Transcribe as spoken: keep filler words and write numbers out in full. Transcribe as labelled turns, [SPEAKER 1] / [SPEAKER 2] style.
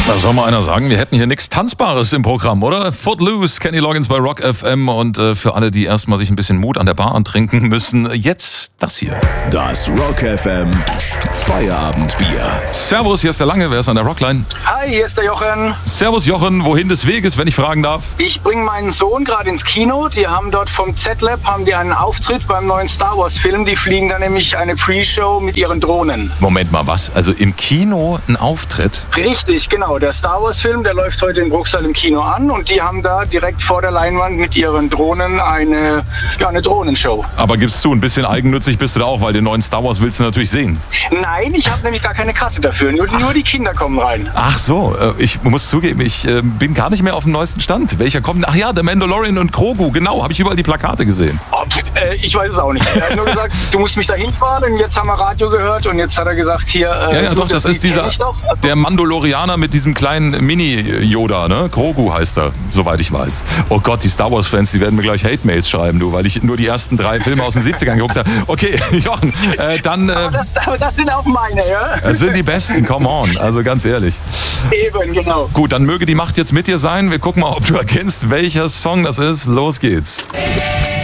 [SPEAKER 1] Da soll mal einer sagen, wir hätten hier nichts Tanzbares im Programm, oder? Footloose, Kenny Loggins bei Rock F M und äh, für alle, die erstmal sich ein bisschen Mut an der Bar antrinken müssen, jetzt das hier.
[SPEAKER 2] Das Rock F M Feierabendbier.
[SPEAKER 1] Servus, hier ist der Lange, wer ist an der Rockline?
[SPEAKER 3] Hi, hier ist der Jochen.
[SPEAKER 1] Servus Jochen, wohin des Weges, wenn ich fragen darf?
[SPEAKER 3] Ich bringe meinen Sohn gerade ins Kino. Die haben dort vom Z-Lab haben die einen Auftritt beim neuen Star Wars Film. Die fliegen da nämlich eine Pre-Show mit ihren Drohnen.
[SPEAKER 1] Moment mal, was? Also im Kino ein Auftritt?
[SPEAKER 3] Richtig, genau. Der Star Wars Film, der läuft heute in Bruchsal im Kino an und die haben da direkt vor der Leinwand mit ihren Drohnen eine, ja, eine Drohnenshow.
[SPEAKER 1] Aber gibst du, ein bisschen eigennützig bist du da auch, weil den neuen Star Wars willst du natürlich sehen.
[SPEAKER 3] Nein, ich habe nämlich gar keine Karte dafür. Nur, nur die Kinder kommen rein.
[SPEAKER 1] Ach so, ich muss zugeben, ich äh, bin gar nicht mehr auf dem neuesten Stand. Welcher kommt? Ach ja, der Mandalorian und Grogu, genau, habe ich überall die Plakate gesehen.
[SPEAKER 3] Oh, äh, ich weiß es auch nicht. Er hat nur gesagt, du musst mich da hinfahren und jetzt haben wir Radio gehört und jetzt hat er gesagt, hier... Äh,
[SPEAKER 1] ja, ja, doch, das, das ist dieser, also, der Mandalorianer mit diesem kleinen Mini-Yoda, ne? Grogu heißt er, soweit ich weiß. Oh Gott, die Star Wars-Fans, die werden mir gleich Hate-Mails schreiben, du, weil ich nur die ersten drei Filme aus den siebzigern geguckt habe. Okay, Jochen, äh, dann... Äh,
[SPEAKER 3] aber das, aber das sind auch meine, ja?
[SPEAKER 1] Das sind die besten, come on, also ganz ehrlich.
[SPEAKER 3] Eben, genau.
[SPEAKER 1] Gut, dann möge die Macht jetzt mit dir sein. Wir gucken mal, ob du erkennst, welcher Song das ist. Los geht's.